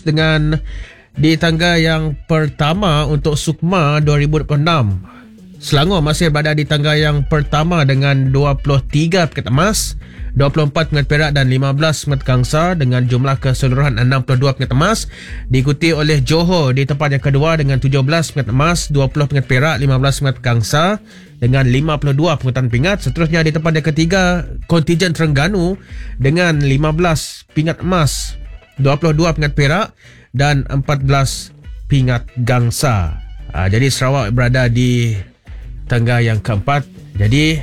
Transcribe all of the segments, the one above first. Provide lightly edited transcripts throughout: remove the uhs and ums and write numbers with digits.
dengan di tangga yang pertama untuk Sukma 2026. Selangor masih berada di tangga yang pertama dengan 23 pingat emas, 24 pingat perak dan 15 pingat gangsa dengan jumlah keseluruhan 62 pingat emas. Diikuti oleh Johor di tempat yang kedua dengan 17 pingat emas, 20 pingat perak, 15 pingat gangsa dengan 52 penghutan pingat. Seterusnya di tempat yang ketiga, kontingen Terengganu dengan 15 pingat emas, 22 pingat perak dan 14 pingat gangsa. Jadi Sarawak berada di tangga yang keempat. Jadi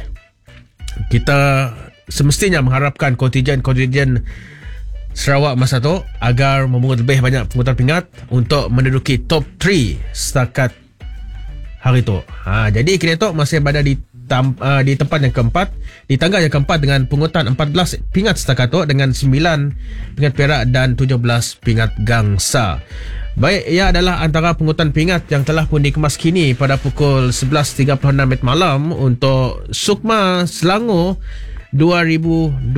kita semestinya mengharapkan kontingen Sarawak masa tu agar memungut lebih banyak penghutan pingat untuk menduduki top 3 setakat hari tu. Jadi kita tu masih berada di tempat yang keempat, di tangga yang keempat dengan pungutan 14 pingat setakat tu dengan 9 pingat perak dan 17 pingat gangsa. Baik, ia adalah antara pungutan pingat yang telah pun dikemas kini pada pukul 11.36 malam untuk Sukma Selangor 2026.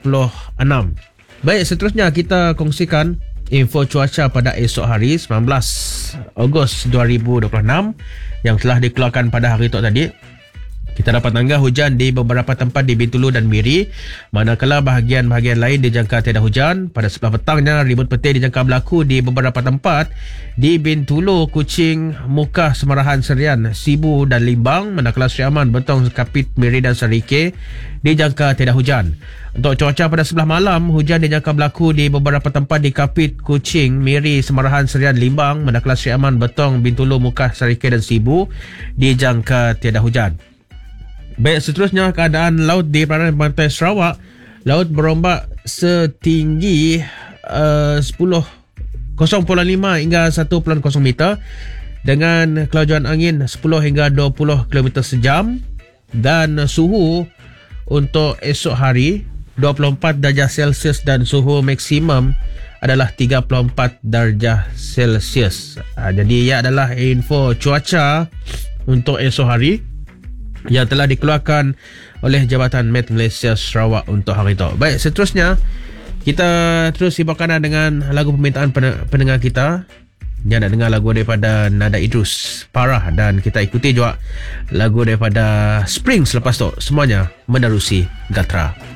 Baik, seterusnya kita kongsikan info cuaca pada esok hari 19 Ogos 2026 yang telah dikeluarkan pada hari itu tadi. Kita dapat tangga hujan di beberapa tempat di Bintulu dan Miri, manakala bahagian-bahagian lain dijangka tiada hujan. Pada sebelah petangnya, ribut petir dijangka berlaku di beberapa tempat di Bintulu, Kuching, Mukah, Semarahan, Serian, Sibu dan Limbang, manakala Seri Aman, Bentong, Kapit, Miri dan Sarike dijangka tiada hujan. Untuk cuaca pada sebelah malam, hujan dijangka berlaku di beberapa tempat di Kapit, Kuching, Miri, Semarahan, Serian, Limbang, manakala Seri Aman, Bentong, Bintulu, Mukah, Sarike dan Sibu dijangka tiada hujan. Baik, seterusnya keadaan laut di perairan pantai Sarawak. Laut berombak setinggi 0.5 hingga 1.0 meter dengan kelajuan angin 10 hingga 20 km sejam, dan suhu untuk esok hari 24 darjah Celsius dan suhu maksimum adalah 34 darjah Celsius. Jadi ia adalah info cuaca untuk esok hari yang telah dikeluarkan oleh Jabatan Met Malaysia Sarawak untuk hari itu. Baik, seterusnya kita terus sibarkan dengan lagu permintaan pendengar kita. Dia nak dengar lagu daripada Nada Idrus, Parah, dan kita ikuti juga lagu daripada Spring selepas tu. Semuanya menerusi Gatra.